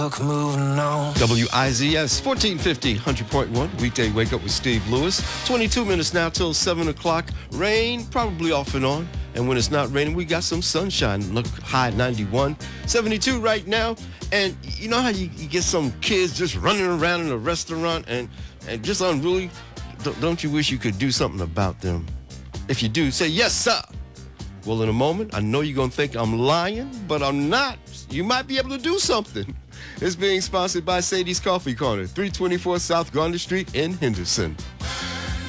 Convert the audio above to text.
Moving on. WIZS 1450, 100.1, weekday wake up with Steve Lewis. 22 minutes now till 7 o'clock. Rain, probably off and on. And when it's not raining, we got some sunshine. Look, high 91, 72 right now. And you know how you get some kids just running around in a restaurant and just unruly? Don't you wish you could do something about them? If you do, say, yes, sir. Well, in a moment, I know you're going to think I'm lying, but I'm not. You might be able to do something. It's being sponsored by Sadie's Coffee Corner, 324 South Garner Street in Henderson.